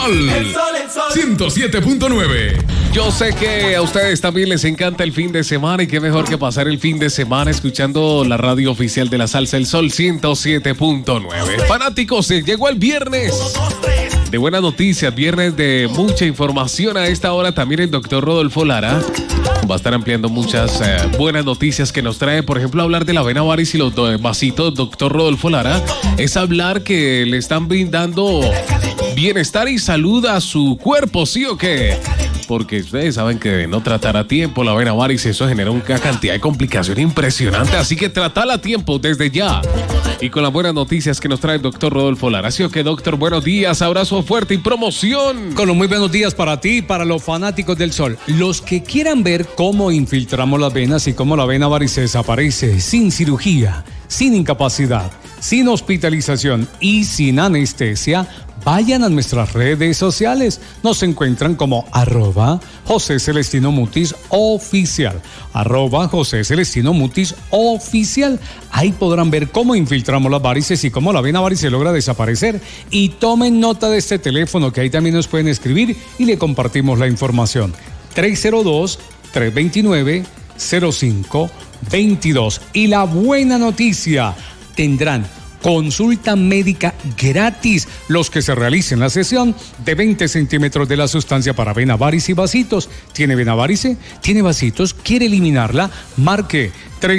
Sol 107.9. Yo sé que a ustedes también les encanta el fin de semana y qué mejor que pasar el fin de semana escuchando la radio oficial de la salsa, El Sol 107.9. Fanáticos, llegó el viernes de buenas noticias, viernes de mucha información. A esta hora también el doctor Rodolfo Lara va a estar ampliando muchas buenas noticias que nos trae. Por ejemplo, hablar de la avena Varis y los vasitos. Doctor Rodolfo Lara es hablar que le están brindando bienestar y salud a su cuerpo, ¿sí o qué? Porque ustedes saben que de no tratar a tiempo la avena Varis, eso genera una cantidad de complicación impresionante. Así que tratala a tiempo desde ya. Y con las buenas noticias que nos trae el doctor Rodolfo Lara. ¿Sí o qué, doctor? Buenos días, abrazo fuerte y promoción. Con los muy buenos días para ti y para los fanáticos del sol. Los que quieran ver cómo infiltramos las venas y cómo la avena Varis se desaparece sin cirugía, sin incapacidad, sin hospitalización y sin anestesia, vayan a nuestras redes sociales. Nos encuentran como @José Celestino Mutis Oficial. @José Celestino Mutis Oficial. Ahí podrán ver cómo infiltramos las varices y cómo la vena varice logra desaparecer. Y tomen nota de este teléfono que ahí también nos pueden escribir y le compartimos la información. 302-329-0522. Y la buena noticia, tendrán consulta médica gratis los que se realicen la sesión de 20 centímetros de la sustancia para vena varice y vasitos. ¿Tiene vena varice? ¿Tiene vasitos? ¿Quiere eliminarla? Marque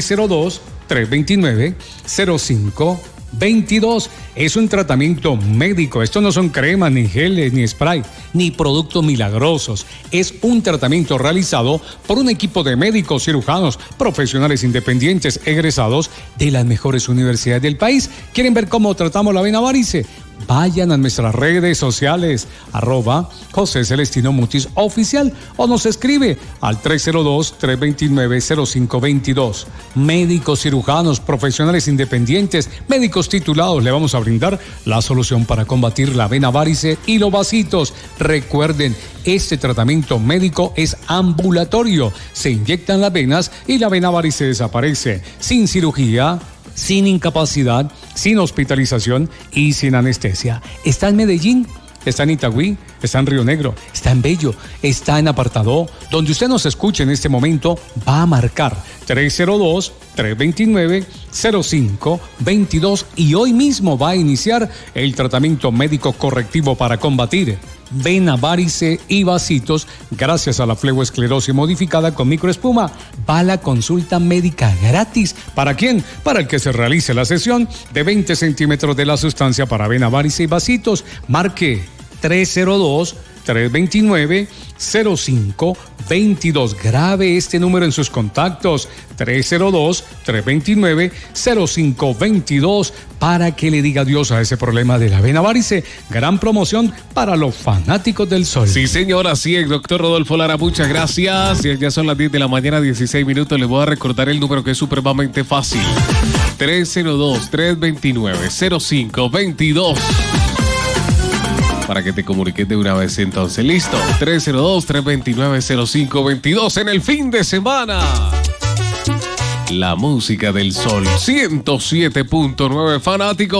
302-329-0522. Es un tratamiento médico. Esto no son cremas, ni geles, ni spray, ni productos milagrosos. Es un tratamiento realizado por un equipo de médicos, cirujanos, profesionales independientes, egresados de las mejores universidades del país. ¿Quieren ver cómo tratamos la vena varice? Vayan a nuestras redes sociales, @José Celestino Mutis Oficial, o nos escribe al 302-329-0522. Médicos, cirujanos, profesionales independientes, médicos titulados, le vamos a brindar la solución para combatir la vena varice y los vasitos. Recuerden, este tratamiento médico es ambulatorio. Se inyectan las venas y la vena varice desaparece sin cirugía, sin incapacidad, sin hospitalización y sin anestesia. Está en Medellín, está en Itagüí, está en Río Negro, está en Bello, está en Apartadó. Donde usted nos escuche en este momento, va a marcar 302-329-0522 y hoy mismo va a iniciar el tratamiento médico correctivo para combatir vena varice y vasitos. Gracias a la flegoesclerosis modificada con microespuma, va la consulta médica gratis. ¿Para quién? Para el que se realice la sesión de 20 centímetros de la sustancia para vena varice y vasitos. Marque 302-329-0522. Grabe este número en sus contactos, 302-329-0522, para que le diga adiós a ese problema de la vena varice. Gran promoción para los fanáticos del sol. Sí, señor, así es, doctor Rodolfo Lara, muchas gracias. Ya son las 10 de la mañana, 16 minutos. Les voy a recordar el número que es supremamente fácil. 302-329-0522. Para que te comuniques de una vez entonces. Listo. 302-329-0522 en el fin de semana. La música del sol 107.9, fanático.